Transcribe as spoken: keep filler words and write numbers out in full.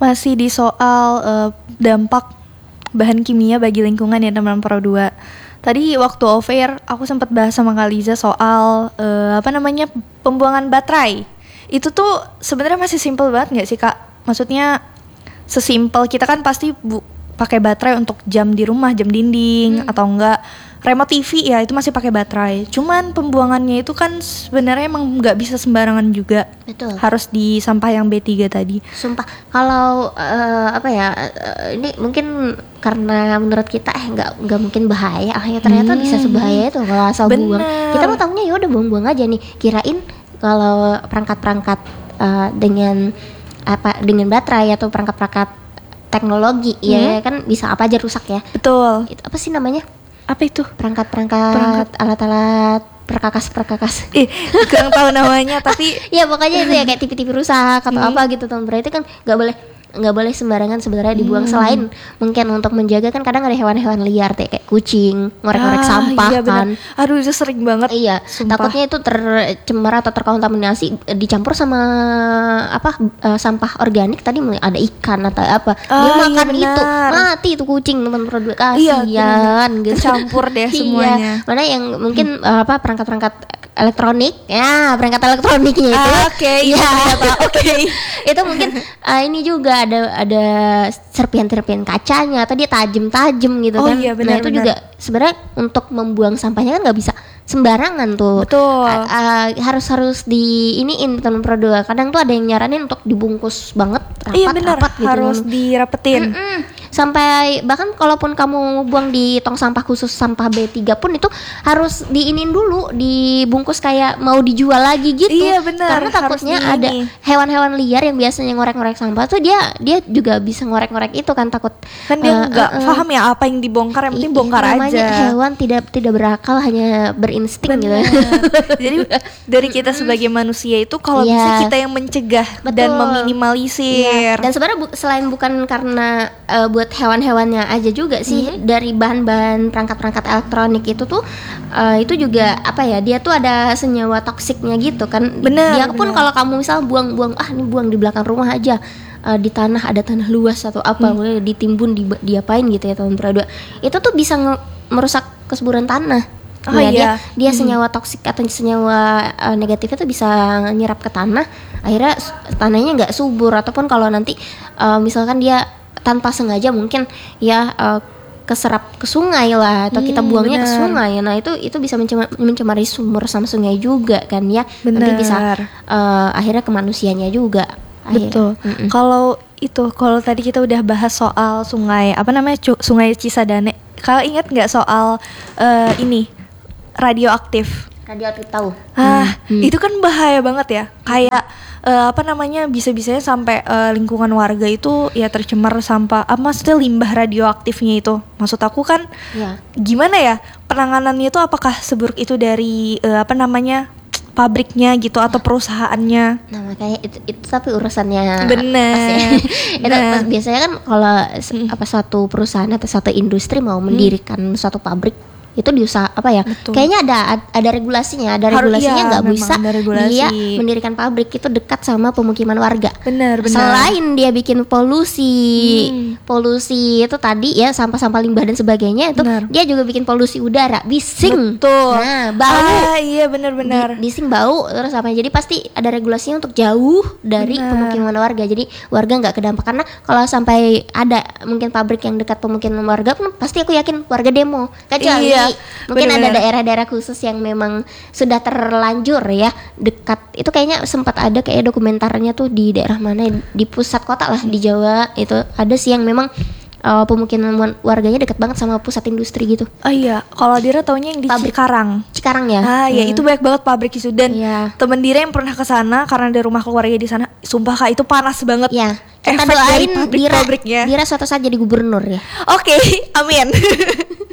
masih di soal uh, dampak bahan kimia bagi lingkungan ya teman-teman Pro dua. Tadi waktu off air aku sempat bahas sama Kak Liza soal uh, apa namanya pembuangan baterai. Itu tuh sebenarnya masih simpel banget nggak sih Kak? Maksudnya sesimpel kita kan pasti bu- pakai baterai untuk jam di rumah, jam dinding hmm. atau enggak remote T V ya itu masih pakai baterai. Cuman pembuangannya itu kan sebenarnya emang nggak bisa sembarangan juga. Betul. Harus di sampah yang B tiga tadi. Sumpah kalau uh, apa ya uh, ini mungkin karena menurut kita eh nggak nggak mungkin bahaya, akhirnya ternyata hmm. bisa sebahaya itu kalau asal Bener. buang. Kita mau tahunya ya udah buang-buang aja nih. Kirain kalau perangkat-perangkat uh, dengan apa dengan baterai atau perangkat-perangkat teknologi hmm. ya kan bisa apa aja rusak ya. Betul. Itu apa sih namanya? Apa itu? Perangkat-perangkat Perangkat. alat-alat perkakas-perkakas. Ih, kurang tahu namanya tapi ya pokoknya itu ya kayak T V-T V rusak atau hmm. apa gitu tuh. Berarti kan nggak boleh nggak boleh sembarangan sebenarnya dibuang. hmm. Selain mungkin untuk menjaga kan kadang ada hewan-hewan liar kayak kucing ngorek-ngorek ah, sampah iya, kan. Aduh itu sering banget. Iya, sumpah. Takutnya itu tercemar atau terkontaminasi dicampur sama apa uh, sampah organik tadi ada ikan atau apa. Ah, dia makan iya itu mati itu kucing teman produk kasihan iya, gitu. Campur deh semuanya. Iya. Mana yang mungkin hmm. uh, apa perangkat-perangkat elektronik ya perangkat elektroniknya itu. Ah, Oke, okay, ya. Oke. Okay. Itu mungkin uh, ini juga ada ada serpian-serpian kacanya atau dia tajam-tajam gitu oh, kan. Iya, benar, nah itu benar. juga sebenarnya untuk membuang sampahnya kan nggak bisa sembarangan tuh. Betul. Uh, uh, harus harus di iniin teman produk. Kadang tuh ada yang nyaranin untuk dibungkus banget rapat iya, benar. rapat gitu. Harus dirapetin. Mm-mm. Sampai bahkan kalaupun kamu buang di tong sampah khusus sampah B tiga pun itu harus diinin dulu, dibungkus kayak mau dijual lagi gitu. Iya benar. Karena takutnya ada hewan-hewan liar yang biasanya ngorek-ngorek sampah tuh dia dia juga bisa ngorek-ngorek itu kan takut. Kan dia uh, nggak uh, uh, paham ya apa yang dibongkar, yang penting bongkar namanya aja. Hewan tidak tidak berakal, hanya berinsting gitu. Jadi dari kita sebagai manusia itu kalau yeah. bisa kita yang mencegah Betul. dan meminimalisir. Yeah. Dan sebenarnya bu- selain bukan karena uh, buat hewan-hewannya aja juga sih, mm-hmm. dari bahan-bahan perangkat-perangkat elektronik itu tuh uh, itu juga apa ya, dia tuh ada senyawa toksiknya gitu kan. Bener, dia pun kalau kamu misal buang-buang ah ini buang di belakang rumah aja, uh, di tanah ada tanah luas atau apa, boleh hmm. ditimbun di diapain gitu ya tahun perdua itu tuh bisa nge- merusak kesuburan tanah. Oh ya, iya. dia, dia hmm. senyawa toksik atau senyawa uh, negatifnya tuh bisa nyerap ke tanah, akhirnya tanahnya nggak subur. Ataupun kalau nanti uh, misalkan dia tanpa sengaja mungkin ya uh, keserap ke sungai lah, atau hmm, kita buangnya bener. ke sungai, nah itu itu bisa mencemar, mencemari sumur sama sungai juga kan ya. Bener. Nanti bisa uh, akhirnya ke manusianya juga. Betul. Kalau itu kalau tadi kita udah bahas soal sungai apa namanya cu- sungai Cisadane, kalau ingat nggak soal uh, ini radioaktif? Radioaktif tahu. Ah, hmm. itu kan bahaya banget ya. Kayak uh, apa namanya bisa-bisanya sampai uh, lingkungan warga itu ya tercemar sampah. Apa maksudnya limbah radioaktifnya itu? Maksud aku kan ya. Gimana ya penanganannya itu, apakah seburuk itu dari uh, apa namanya pabriknya gitu atau perusahaannya? Nah makanya itu, itu tapi urusannya bener. Ya. Itu nah. biasanya kan kalau hmm. apa suatu perusahaan atau suatu industri mau mendirikan hmm. suatu pabrik itu diusaha apa ya? Betul. Kayaknya ada ada regulasinya, ada Harus, regulasinya nggak iya, bisa dia mendirikan pabrik itu dekat sama pemukiman warga. Benar, benar. Selain dia bikin polusi, hmm. polusi itu tadi ya sampah-sampah limbah dan sebagainya itu, benar. Dia juga bikin polusi udara, bising. Betul. Nah, bau. Ah, iya benar-benar. Di, bising bau terus apa? Jadi pasti ada regulasinya untuk jauh dari benar. pemukiman warga. Jadi warga nggak kedampak, karena kalau sampai ada mungkin pabrik yang dekat pemukiman warga pun pasti aku yakin warga demo. Kecuali iya. Mungkin bener-bener. Ada daerah-daerah khusus yang memang sudah terlanjur ya dekat. Itu kayaknya sempat ada kayak dokumentarnya tuh di daerah mana, di pusat kota lah di Jawa. Itu ada sih yang memang uh, pemukiman warganya dekat banget sama pusat industri gitu. Oh iya, kalau Dira taunya yang di pabrik. Cikarang. Cikarang ya. Ah ya, hmm. itu banyak banget pabrik itu. Dan ya. temen Dira yang pernah ke sana karena ada rumah keluarga di sana. Sumpah Kak, itu panas banget. Ya. Kita Efek doain pabrik, Dira, pabriknya. Dira suatu saat jadi gubernur ya. Oke, okay, amin.